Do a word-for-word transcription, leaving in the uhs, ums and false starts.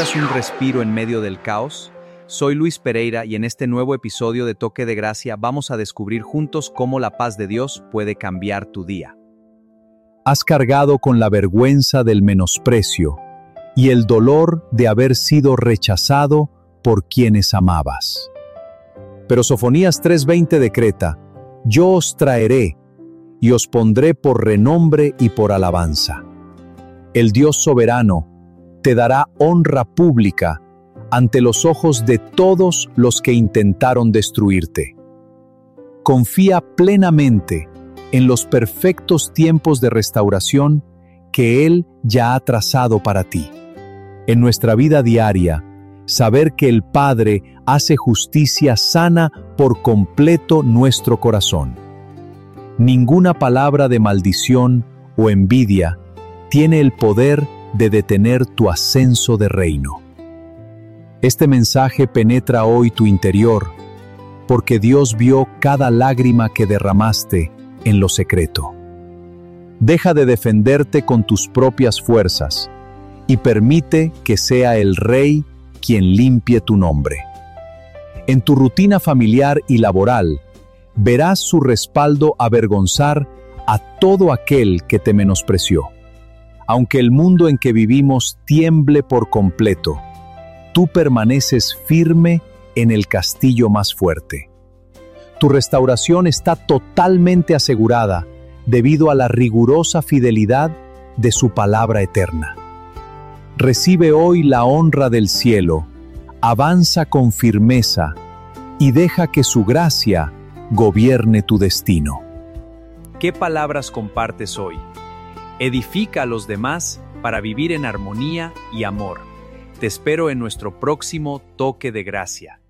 ¿Necesitas un respiro en medio del caos? Soy Luis Pereira y en este nuevo episodio de Toque de Gracia vamos a descubrir juntos cómo la paz de Dios puede cambiar tu día. Has cargado con la vergüenza del menosprecio y el dolor de haber sido rechazado por quienes amabas. Pero Sofonías tres veinte decreta: yo os traeré y os pondré por renombre y por alabanza. El Dios soberano te dará honra pública ante los ojos de todos los que intentaron destruirte. Confía plenamente en los perfectos tiempos de restauración que Él ya ha trazado para ti. En nuestra vida diaria, saber que el Padre hace justicia sana por completo nuestro corazón. Ninguna palabra de maldición o envidia tiene el poder de detener tu ascenso de reino. Este mensaje penetra hoy tu interior, porque Dios vio cada lágrima que derramaste en lo secreto. Deja de defenderte con tus propias fuerzas y permite que sea el Rey quien limpie tu nombre. En tu rutina familiar y laboral, verás su respaldo avergonzar a todo aquel que te menospreció. Aunque el mundo en que vivimos tiemble por completo, tú permaneces firme en el castillo más fuerte. Tu restauración está totalmente asegurada debido a la rigurosa fidelidad de su palabra eterna. Recibe hoy la honra del cielo, avanza con firmeza y deja que su gracia gobierne tu destino. ¿Qué palabras compartes hoy? Edifica a los demás para vivir en armonía y amor. Te espero en nuestro próximo Toque de Gracia.